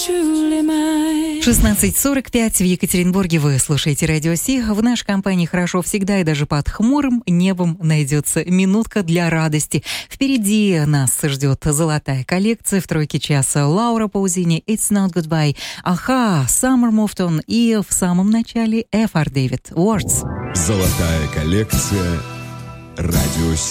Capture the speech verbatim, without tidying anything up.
шестнадцать сорок пять в Екатеринбурге. Вы слушаете Радио Си. В нашей компании хорошо всегда, и даже под хмурым небом найдется минутка для радости. Впереди нас ждет золотая коллекция. В тройке часа Лаура Паузини, It's Not Goodbye, Аха, Summer Moved On и в самом начале Эф Ар Дэвид, Words. Золотая коллекция Радио Си.